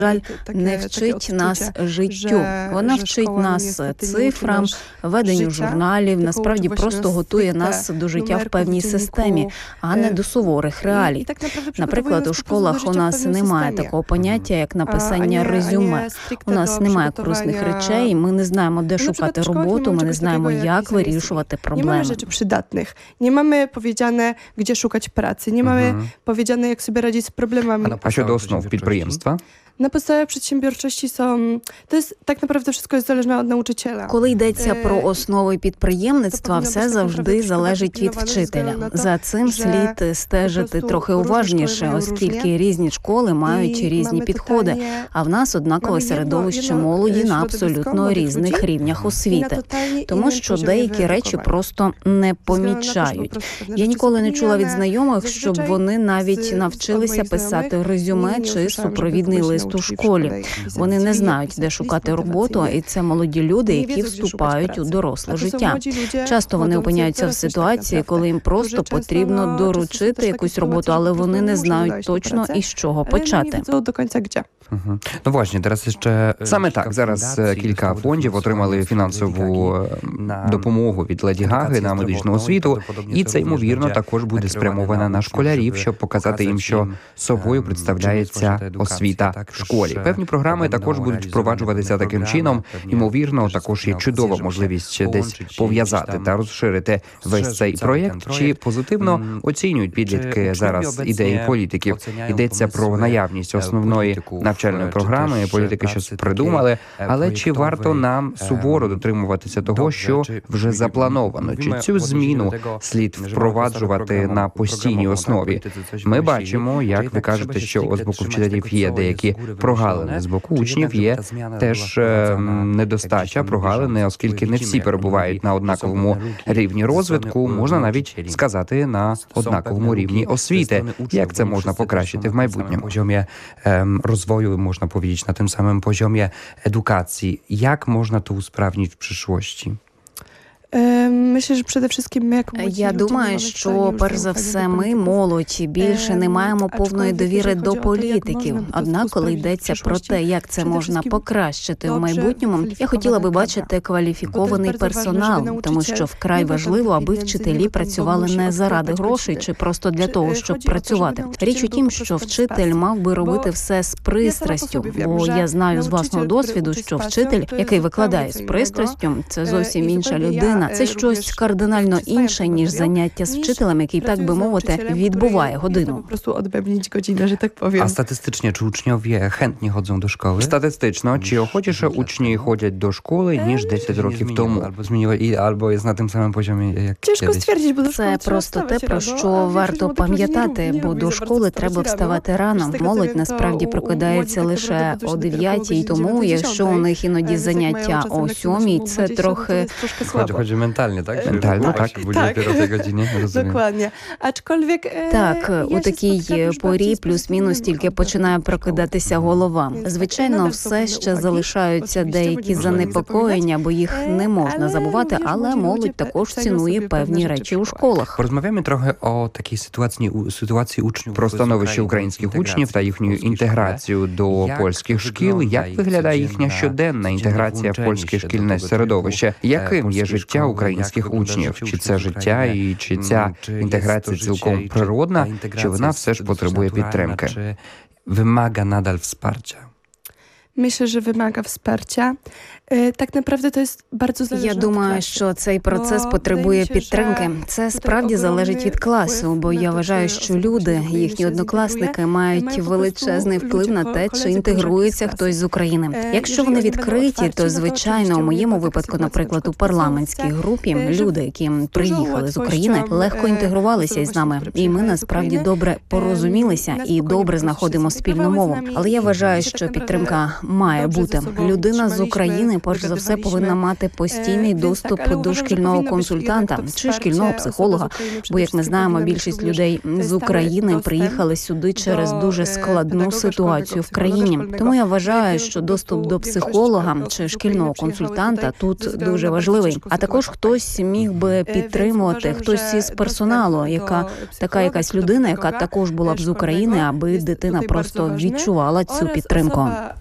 жаль, не вчить нас життю. Вона вчить нас цифрам, веденню журналів, насправді просто готує нас до життя в певній системі, а не до суворих реалій. Наприклад, у школах у нас немає такого поняття, як написання резюме. У нас немає корисних речей, ми не знаємо, де шукати роботу, ми не знаємо, як вирішувати проблеми. Nie mamy rzeczy przydatnych, nie mamy powiedziane, gdzie szukać pracy, nie mamy powiedziane, jak sobie radzić z problemami. А щодо основ підприємства? Na podstawie przedsiębiorczości to jest tak naprawdę wszystko jest zależne od nauczyciela. Коли йдеться про основи підприємництва, все завжди залежить від вчителя. За цим слід стежити трохи уважніше, оскільки різні школи мають різні підходи, а в нас однакове середовище молоді на абсолютно різних рівнях освіти. Тому що деякі речі просто не помічають. Я ніколи не чула від знайомих, щоб вони навіть навчилися писати резюме чи супровідний лист у школі. Вони не знають, де шукати роботу, і це молоді люди, які вступають у доросле життя. Часто вони опиняються в ситуації, коли їм просто потрібно доручити якусь роботу, але вони не знають точно, із чого почати. Ну, właśnie, teraz jeszcze... Саме так, зараз кілька фондів отримали фінансову допомогу від Леді Гаги на медичну освіту, і це, ймовірно, також буде спрямовано на школярів, щоб показати їм, що собою представляється освіта в школі. Певні програми також будуть впроваджуватися таким чином. Ймовірно, також є чудова можливість десь пов'язати та розширити весь цей проєкт. Чи позитивно оцінюють підлітки зараз ідеї політиків? Йдеться про наявність основної навчальної програми, політики щось придумали, але чи варто нам суворо дотримуватися того, що вже заплановано? Чи цю зміну слід впроваджувати на постійній основі? Ми бачимо, як ви кажете, що з боку вчителів є деякі прогалини, з боку учнів є теж недостача, прогалини, оскільки не всі перебувають на однаковому рівні розвитку, можна навіть сказати, на однаковому рівні освіти. Як це можна покращити в майбутньому? Rozwoju, można powiedzieć, na tym samym poziomie edukacji. Jak można to usprawnić w przyszłości? Myślę, że przede wszystkim my jako młodzi Я ludzie думаю, nie mamy що wcale перш już за zaufania все do ми, polityków. молодь, більше не маємо повної довіри до jeżeli chodzi o to, jak політиків. można to Однак, коли usprawiedliwić w йдеться про przyszłości, те, як це przede можна wszystkim покращити в dobrze майбутньому, я хотіла би wykwalifikowana бачити kadra. кваліфікований Бо це дуже важливо, персонал, щоб тому що nauczyciel вкрай не важливо, витрачав аби pieniędzy, вчителі не працювали musi не заради odkładać грошей godziny. чи просто для того, щоб chodzi o to, працювати. żeby Річ у nauczyciel тім, był po що prostu вчитель мав би Бо робити все з пристрастю, собі wiem, бо że я знаю з власного nauczyciel, досвіду, który що uczy z вчитель, pasją, to який jest викладає zupełnie з co пристрастю, це зовсім І інша zupełnie людина. я, Це щось również кардинально інше, ніж materiał, заняття з niż вчителем, який, так би pracuję z мовити, nauczycielem, відбуває który годину. po prostu odbębnić godzinę, że tak powiem. A statystycznie, czy uczniowie chętnie chodzą do szkoły? Статистично, чи охочіше учні ходять до школи, ніж 10 років тому? Albo zmieniło, albo jest na tym samym poziomie jak Ciężko kiedyś. stwierdzić, bo do szkoły Це trzeba просто те, wstawać про rano, що a варто większość młodych ludzi пам'ятати, nie бо lubi до za школи bardzo треба wstawać вставати rano. рано. Z tego, co Молодь wiem, насправді to u прокидається młodzi лише tak о naprawdę budzą się 9, і dopiero тому, godzinie якщо у 10. них іноді Więc jak mają заняття czasem о lekcje 7, do це 20, трохи... to jest troszkę słabo. Chodzi mentalnie, tak? Mentalnie, tak. Się budzi dopiero o tej godzinie, rozumiem. Dokładnie. Aczkolwiek Так, я у się такій spotykam już порі bardziej z плюс-мінус pozytywnym тільки починає прокидатися голова. Звичайно, все ще залишаються деякі занепокоєння, бо їх не можна забувати, але молодь також цінує певні речі у школах. Porozmawiamy trochę o takiej sytuacji uczniów. Про становище українських учнів та їхню інтеграцію до польських шкіл. Як виглядає їхня щоденна інтеграція в польське шкільне середовище? Яким є життя українських учнів? Чи це життя і чи ця інтеграція цілком природна, чи вона все ж потребує підтримки? Czy wymaga nadal wsparcia? Myślę, że wymaga wsparcia. Так naprawdę to jest bardzo zależne Я від думаю, класу. що цей процес потребує підтримки. Це справді залежить від класу, бо я вважаю, що люди, їхні однокласники, мають величезний вплив на те, чи інтегрується хтось з України. Якщо вони відкриті, то, звичайно, у моєму випадку, наприклад, у парламентській групі, люди, які приїхали з України, легко інтегрувалися із нами. І ми, насправді, добре порозумілися і добре знаходимо спільну мову. Але я вважаю, що підтримка має бути. Людина з України перш за все повинна мати постійний доступ до шкільного консультанта чи шкільного психолога. Бо, як ми знаємо, більшість людей з України приїхали сюди через дуже складну ситуацію в країні. Тому я вважаю, що доступ до психолога чи шкільного консультанта тут дуже важливий. А також хтось міг би підтримувати, хтось із персоналу, яка така якась людина, яка також була б з України, аби дитина просто відчувала цю підтримку.